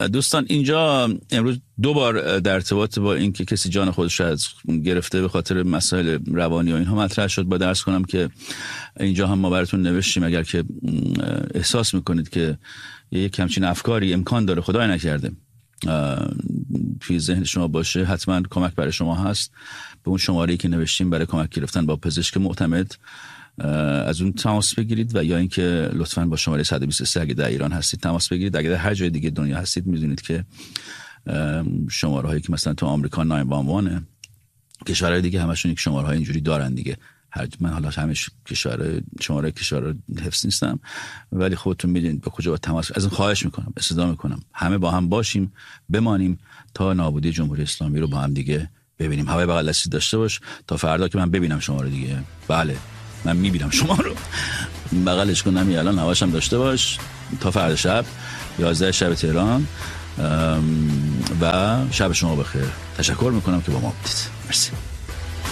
دوستان اینجا امروز 2 بار در ارتباط با اینکه کسی جان خودش از گرفته به خاطر مسائل روانی و اینها مطرح شد، با درس کنم که اینجا هم ما براتون نوشتیم اگر که احساس میکنید که یک همچین افکاری امکان داره، خدای نکرده، توی ذهن شما باشه، حتما کمک برای شما هست. به اون شماره‌ای که نوشتیم برای کمک گرفتن با پزشک معتمد از اون تماس بگیرید، و یا اینکه لطفاً با شماره 123 اگه در ایران هستید تماس بگیرید. اگه در هر جای دیگه دنیا هستید میدونید که شماره هایی که مثلا تو آمریکا 911 کشورهای دیگه همشون یک شماره های اینجوری دارن دیگه. من حالا همه شماره کشور حفظ نیستم، ولی خودتون میدونید به کجا با تماس. از این خواهش میکنم، استدعا میکنم همه با هم باشیم، بمانیم تا نابودی جمهوری اسلامی رو با هم دیگه ببینیم. هوای بغل دستی داشته باش تا فردا که من ببینم شما رو دیگه. بله من میبینم شما رو، بغلش کنم. الان هواشم داشته باش تا فردا شب 11 شب تهران، و شب شما بخیر. تشکر میکنم که با ما بودید. مرسی.